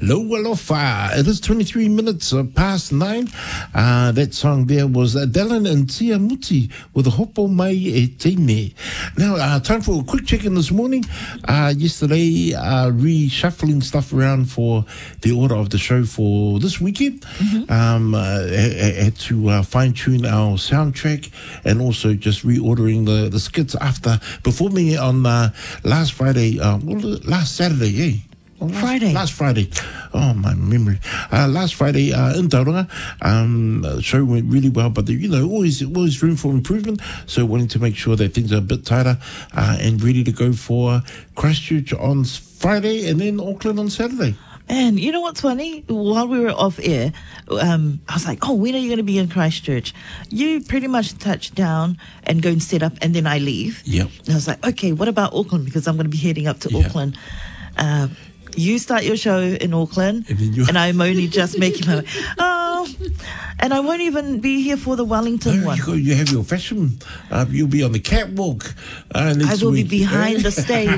Loa Lofa. It is 23 minutes past 9. That song there was Dylan and Tia Muti with Hopo Mai e Teine. Now, time for a quick check-in this morning. Yesterday, reshuffling stuff around for the order of the show for this weekend. Had to fine-tune our soundtrack and also just reordering the skits after performing on last Friday, last Saturday, eh? Last Friday. Oh, my memory. Last Friday in Tauranga, show went really well, but always room for improvement. So wanting to make sure that things are a bit tighter and ready to go for Christchurch on Friday and then Auckland on Saturday. And you know what's funny? While we were off air, I was like, oh, when are you going to be in Christchurch? You pretty much touch down and go and set up, and then I leave. Yep. And I was like, okay, what about Auckland? Because I'm going to be heading up to Auckland. You start your show in Auckland, and I'm only just making my way. Oh, and I won't even be here for the Wellington one. You have your fashion. You'll be on the catwalk I will be behind the stage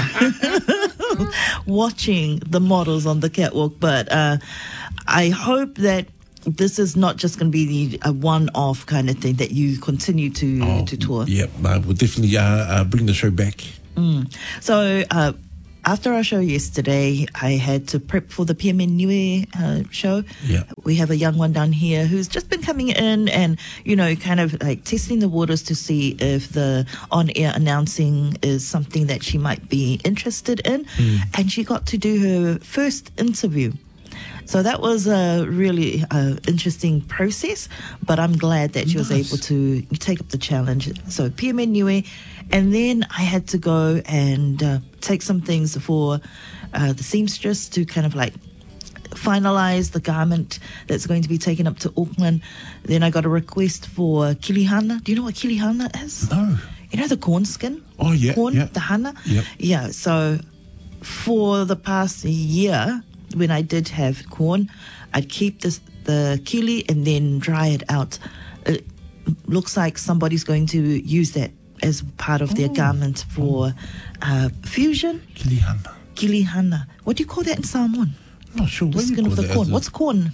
watching the models on the catwalk. But I hope that this is not just going to be a one-off kind of thing, that you continue to tour. Yep, we'll definitely bring the show back. So, after our show yesterday, I had to prep for the PMN Niue show. Yeah. We have a young one down here who's just been coming in and, kind of like testing the waters to see if the on-air announcing is something that she might be interested in. And she got to do her first interview. So that was a really interesting process, but I'm glad that she was able to take up the challenge. So PMN Niue, and then I had to go and take some things for the seamstress to kind of like finalize the garment that's going to be taken up to Auckland. Then I got a request for kilihana. Do you know what kilihana is? No. You know the corn skin? Oh, yeah. Corn, yeah. the hana? Yep. Yeah, so for the past year, when I did have corn, I'd keep the kili and then dry it out. It looks like somebody's going to use that as part of their garment for fusion. Kilihana. What do you call that in Samoan? Not sure. The skin of the corn. What's corn?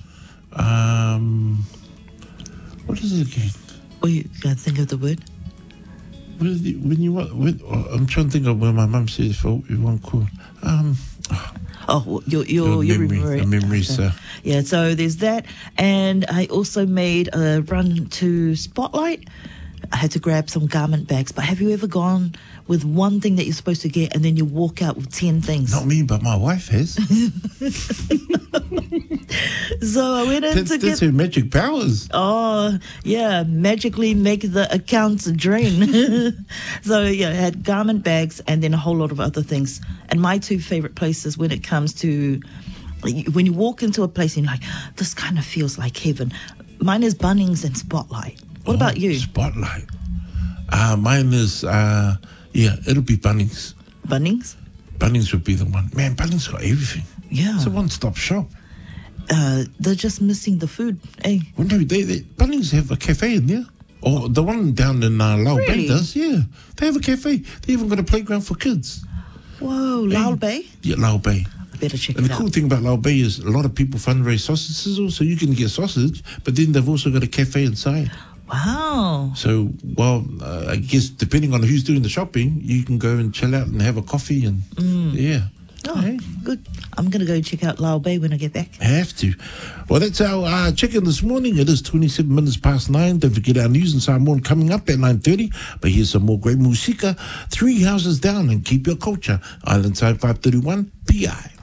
What is it again? Oh, you can't think of the word? What is it, I'm trying to think of where my mum says for you want corn. Your memory. The memories. Yeah, so there's that. And I also made a run to Spotlight. I had to grab some garment bags. But have you ever gone with one thing that you're supposed to get and then you walk out with 10 things? Not me, but my wife has. So I went in to get... That's her magic powers. Oh, yeah, magically make the accounts drain. So, yeah, I had garment bags and then a whole lot of other things. And my two favorite places when it comes to... When you walk into a place and you're like, this kind of feels like heaven. Mine is Bunnings and Spotlight. What about you? Spotlight. Mine is, it'll be Bunnings. Bunnings? Bunnings would be the one. Man, Bunnings got everything. Yeah. It's a one-stop shop. They're just missing the food, eh? Well, no, Bunnings have a cafe in there. Or the one down in Lau Bay does, yeah. They have a cafe. They even got a playground for kids. Whoa, Lau Bay? Yeah, Lau Bay. Better check and it the out. cool thing about Lau Bay is a lot of people fundraise sausage sizzle, so you can get sausage, but then they've also got a cafe inside. Wow. So, I guess depending on who's doing the shopping, you can go and chill out and have a coffee and, yeah. Oh, good. I'm going to go check out Lau Bay when I get back. Have to. Well, that's our check-in this morning. It is 27 minutes past 9. Don't forget our news in Samoan coming up at 9:30. But here's some more great musika. 3 houses down and keep your culture. Island Time 531 PI.